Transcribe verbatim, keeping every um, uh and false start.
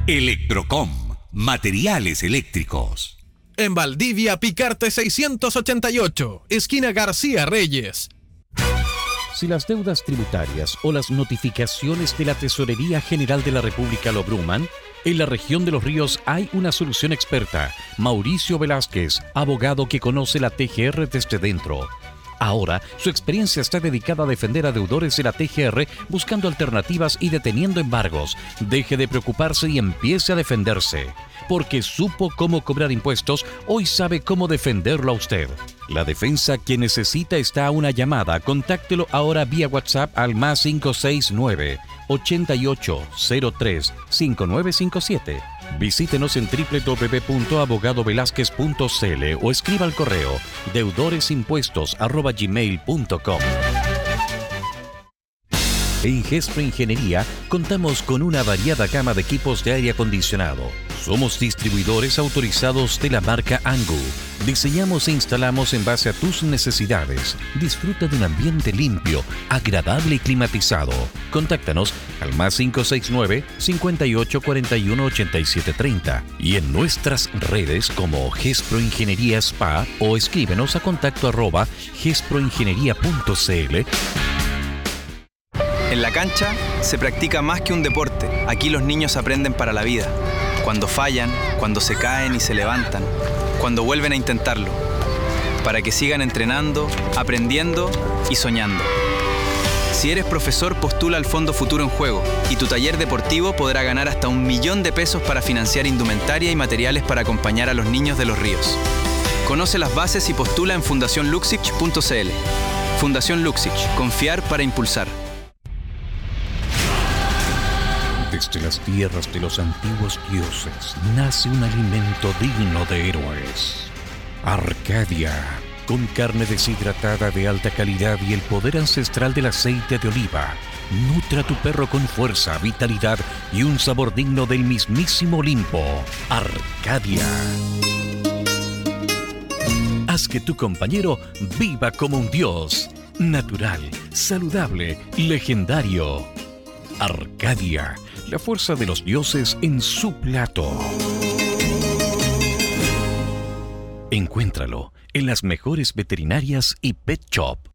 Electrocom, materiales eléctricos. En Valdivia, Picarte seiscientos ochenta y ocho, esquina García Reyes. Si las deudas tributarias o las notificaciones de la Tesorería General de la República lo abruman, en la región de Los Ríos hay una solución experta. Mauricio Velázquez, abogado que conoce la T G R desde dentro. Ahora, su experiencia está dedicada a defender a deudores de la T G R buscando alternativas y deteniendo embargos. Deje de preocuparse y empiece a defenderse. Porque supo cómo cobrar impuestos, hoy sabe cómo defenderlo a usted. La defensa que necesita está a una llamada. Contáctelo ahora vía WhatsApp al más cinco seis nueve, ochenta y ocho, cero tres, cinco nueve cinco siete. Visítenos en doble u doble u doble u punto abogado velázquez punto c l o escriba al correo deudoresimpuestos arroba gmail punto com. En Gespro Ingeniería contamos con una variada gama de equipos de aire acondicionado. Somos distribuidores autorizados de la marca Angu. Diseñamos e instalamos en base a tus necesidades. Disfruta de un ambiente limpio, agradable y climatizado. Contáctanos al más cinco seis nueve, cincuenta y ocho, cuarenta y uno, ochenta y siete treinta y en nuestras redes como Gespro Ingeniería Spa o escríbenos a contacto arroba gesproingeniería punto c l. En la cancha se practica más que un deporte. Aquí los niños aprenden para la vida. Cuando fallan, cuando se caen y se levantan, cuando vuelven a intentarlo. Para que sigan entrenando, aprendiendo y soñando. Si eres profesor, postula al Fondo Futuro en Juego y tu taller deportivo podrá ganar hasta un millón de pesos para financiar indumentaria y materiales para acompañar a los niños de Los Ríos. Conoce las bases y postula en fundación luxich punto c l. Fundación Luxich. Confiar para impulsar. Desde las tierras de los antiguos dioses nace un alimento digno de héroes. Arcadia, con carne deshidratada de alta calidad y el poder ancestral del aceite de oliva. Nutra a tu perro con fuerza, vitalidad y un sabor digno del mismísimo Olimpo. Arcadia. Haz que tu compañero viva como un dios. Natural, saludable, legendario. Arcadia. La fuerza de los dioses en su plato. Encuéntralo en las mejores veterinarias y pet shop.